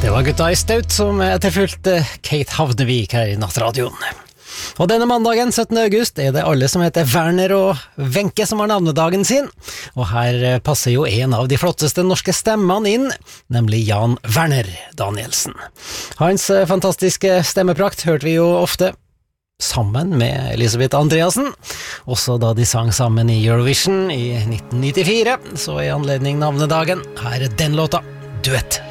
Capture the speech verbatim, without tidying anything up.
Det var gutta i Staut som etterfulgte Kate Havnevik her i Nattradioen. Og denne mandagen syttende august er det alle som heter Werner og Wenche som har navnedagen sin. Og her passer jo en av de flotteste norske stemmene inn, nemlig Jan Werner Danielsen. Hans fantastiske stemmeprakt hørte vi jo ofte sammen med Elisabeth Andreassen, også da de sang sammen i Eurovision i nitten nittifire, så i anledning navnedagen, her er den låta, Duett.